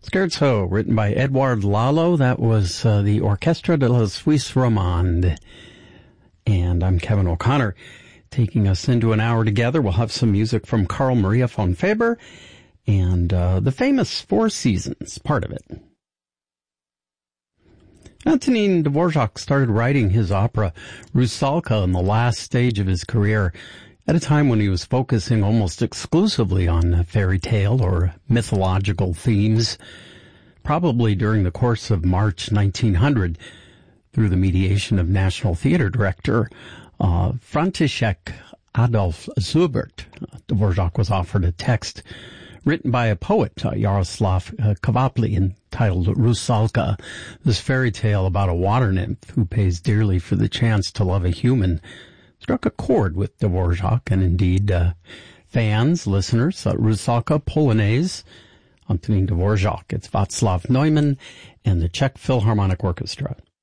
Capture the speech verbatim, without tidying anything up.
Scherzo, written by Edouard Lalo. That was uh, the Orchestre de la Suisse Romande. And I'm Kevin O'Connor, taking us into an hour together. We'll have some music from Carl Maria von Faber and uh, the famous Four Seasons, part of it. Antonin Dvorak started writing his opera Rusalka in the last stage of his career, at a time when he was focusing almost exclusively on fairy tale or mythological themes, probably during the course of March nineteen hundred, through the mediation of National Theatre director uh, František Adolf Zubert. Dvorak was offered a text written by a poet, uh, Yaroslav uh, Kvaply, entitled Rusalka, this fairy tale about a water nymph who pays dearly for the chance to love a human, struck a chord with Dvorak, and indeed uh, fans, listeners. Uh, Rusalka Polonaise, Antonin Dvorak. It's Václav Neumann and the Czech Philharmonic Orchestra.